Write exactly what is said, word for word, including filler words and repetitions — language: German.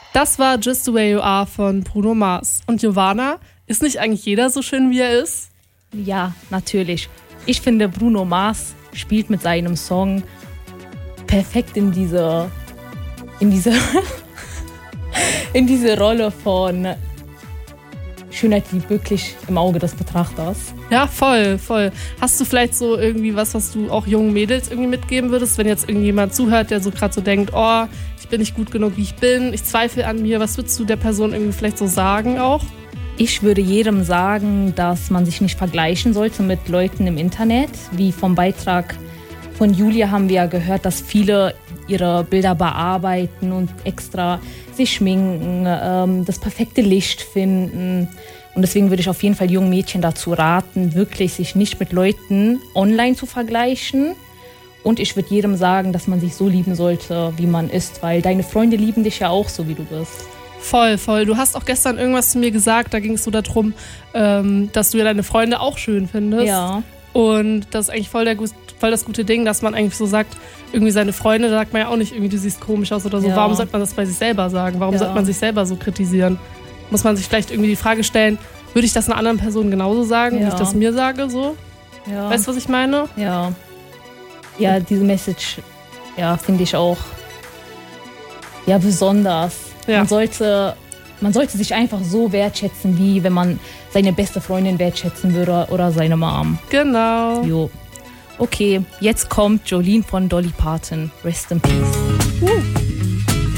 Das war Just the Way You Are von Bruno Mars. Und Giovanna, ist nicht eigentlich jeder so schön, wie er ist? Ja, natürlich. Ich finde, Bruno Mars spielt mit seinem Song perfekt in diese, in diese, in diese Rolle von Schönheit liegt wirklich im Auge des Betrachters. Ja, voll, voll. Hast du vielleicht so irgendwie was, was du auch jungen Mädels irgendwie mitgeben würdest, wenn jetzt irgendjemand zuhört, der so gerade so denkt, oh, ich bin nicht gut genug, wie ich bin, ich zweifle an mir. Was würdest du der Person irgendwie vielleicht so sagen auch? Ich würde jedem sagen, dass man sich nicht vergleichen sollte mit Leuten im Internet. Wie vom Beitrag von Julia haben wir ja gehört, dass viele ihre Bilder bearbeiten und extra sich schminken, ähm, das perfekte Licht finden. Und deswegen würde ich auf jeden Fall jungen Mädchen dazu raten, wirklich sich nicht mit Leuten online zu vergleichen. Und ich würde jedem sagen, dass man sich so lieben sollte, wie man ist, weil deine Freunde lieben dich ja auch so, wie du bist. Voll, voll. Du hast auch gestern irgendwas zu mir gesagt, da ging es so darum, ähm, dass du ja deine Freunde auch schön findest. Ja. Und das ist eigentlich voll, der, voll das gute Ding, dass man eigentlich so sagt, irgendwie seine Freunde, da sagt man ja auch nicht, irgendwie du siehst komisch aus oder so. Ja. Warum sollte man das bei sich selber sagen? Warum Ja. sollte man sich selber so kritisieren? Muss man sich vielleicht irgendwie die Frage stellen, würde ich das einer anderen Person genauso sagen, Ja. wie ich das mir sage? So? Ja. Weißt du, was ich meine? Ja. Ja, diese Message, ja, finde ich auch ja, besonders. Ja. Man sollte, man sollte sich einfach so wertschätzen, wie wenn man seine beste Freundin wertschätzen würde oder seine Mom. Genau. Jo. Okay, jetzt kommt Jolene von Dolly Parton. Rest in Peace. Uh.